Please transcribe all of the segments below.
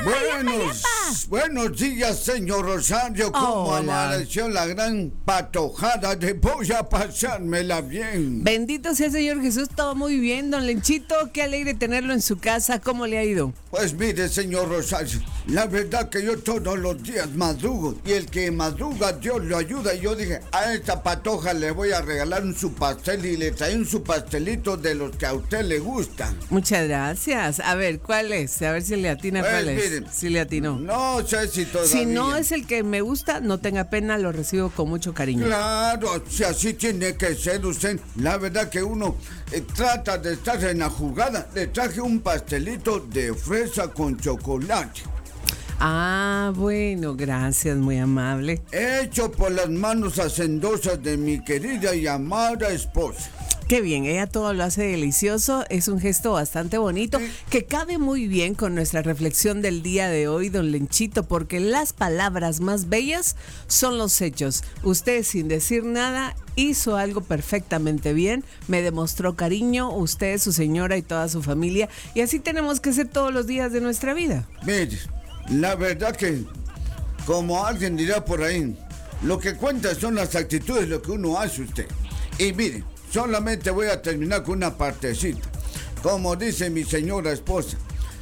Buenos días, señor Rosario. ¿Cómo amaneció la gran patojada de voy a pasármela bien? Bendito sea el Señor Jesús, todo muy bien, don Lenchito. Qué alegre tenerlo en su casa. ¿Cómo le ha ido? Pues mire, señor Rosario, la verdad que yo todos los días madrugo, y el que madruga Dios lo ayuda. Y yo dije, a esta patoja le voy a regalar su pastel, y le trae su pastelito de los que a usted le gustan. Muchas gracias. A ver, ¿cuál es? A ver si le atina Pues, cuál es. miren, Si le atinó. No sé si todavía. Si no es el que me gusta, no tenga pena, lo recibo con mucho cariño. Claro, si así tiene que ser usted. La verdad que uno trata de estar en la jugada. Le traje un pastelito de fresa con chocolate. Ah, bueno, gracias, muy amable. Hecho por las manos hacendosas de mi querida y amada esposa. Qué bien, ella todo lo hace delicioso, es un gesto bastante bonito que cabe muy bien con nuestra reflexión del día de hoy, don Lenchito, porque las palabras más bellas son los hechos. Usted sin decir nada hizo algo perfectamente bien, me demostró cariño, usted, su señora y toda su familia, y así tenemos que ser todos los días de nuestra vida. Mire, la verdad que, como alguien dirá por ahí, lo que cuenta son las actitudes, lo que uno hace usted. Y mire, solamente voy a terminar con una partecita. Como dice mi señora esposa,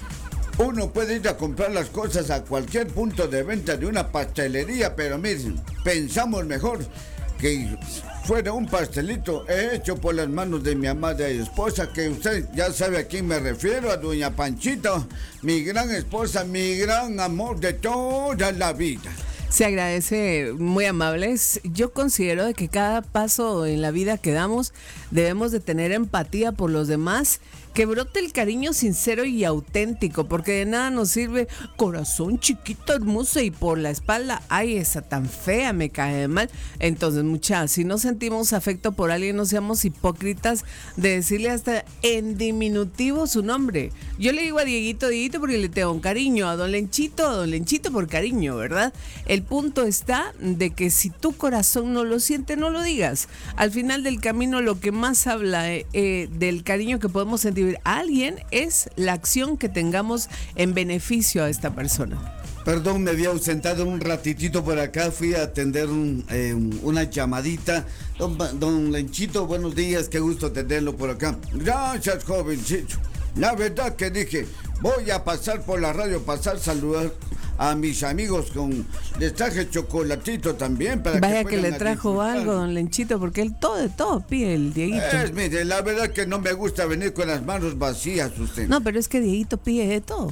uno puede ir a comprar las cosas a cualquier punto de venta de una pastelería, pero miren, pensamos mejor que fuera un pastelito hecho por las manos de mi amada esposa, que usted ya sabe a quién me refiero, a doña Panchita, mi gran esposa, mi gran amor de toda la vida. Se agradece, muy amables. Yo considero de que cada paso en la vida que damos debemos de tener empatía por los demás, que brote el cariño sincero y auténtico, porque de nada nos sirve corazón chiquito, hermoso, y por la espalda, ay, esa tan fea, me cae mal. Entonces, muchachos, si no sentimos afecto por alguien, no seamos hipócritas de decirle hasta en diminutivo su nombre. Yo le digo a Dieguito, Dieguito, porque le tengo un cariño, a don Lenchito por cariño, ¿verdad? El punto está de que si tu corazón no lo siente, no lo digas. Al final del camino, lo que más habla del cariño que podemos sentir a alguien es la acción que tengamos en beneficio a esta persona. Perdón, me había ausentado un ratitito por acá, fui a atender una llamadita. Don Lenchito, buenos días, qué gusto tenerlo por acá. Gracias, jovencito. La verdad que dije, voy a pasar por la radio, pasar a saludar a mis amigos les traje chocolatito también para Vaya que que le trajo algo, don Lenchito, porque él todo de todo pide el Dieguito. Mire, la verdad que no me gusta venir con las manos vacías usted. No, pero es que Dieguito pide de todo.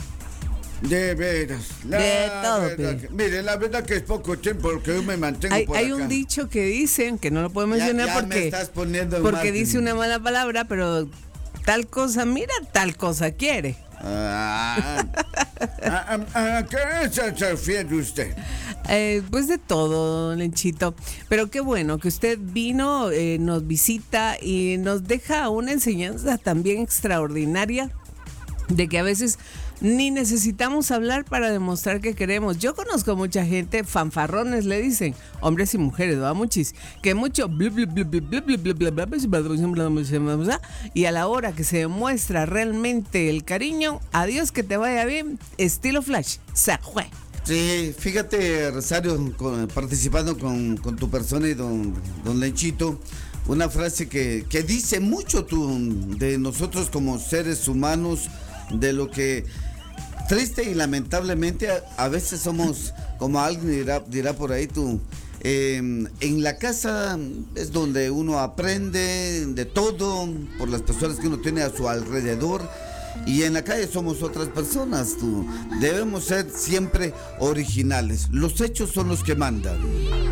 De veras. De todo pide. Mire, la verdad que es poco tiempo porque yo me mantengo por acá. Hay un dicho que dicen, que no lo puedo mencionar ya porque, me estás poniendo porque mal. dice una mala palabra, pero tal cosa mira, tal cosa quiere. ¿A qué se refiere usted? Pues de todo, don Lenchito. Pero qué bueno que usted vino, nos visita y nos deja una enseñanza también extraordinaria de que a veces ni necesitamos hablar para demostrar que queremos. Yo conozco mucha gente, fanfarrones le dicen, hombres y mujeres, ¿verdad? Muchis, que mucho y a la hora que se demuestra realmente el cariño, adiós, que te vaya bien, estilo Flash, se fue. Sí, fíjate, Rosario, participando con tu persona y don Lenchito, una frase que dice mucho de nosotros como seres humanos, de lo que triste y lamentablemente a veces somos, como alguien dirá por ahí en la casa es donde uno aprende de todo por las personas que uno tiene a su alrededor, y en la calle somos otras personas. Debemos ser siempre originales, los hechos son los que mandan.